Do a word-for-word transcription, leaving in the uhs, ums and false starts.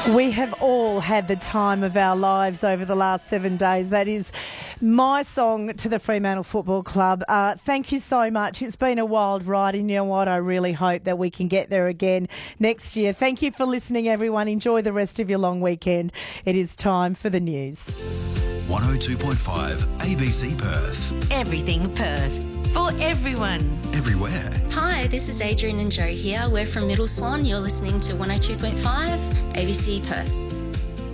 We have all had the time of our lives over the last seven days. That is my song to the Fremantle Football Club. Uh, thank you so much. It's been a wild ride, and you know what? I really hope that we can get there again next year. Thank you for listening, everyone. Enjoy the rest of your long weekend. It is time for the news. one oh two point five A B C Perth. Everything Perth. For everyone. Everywhere. Hi, this is Adrian and Joe here. We're from Middle Swan. You're listening to one oh two point five A B C Perth.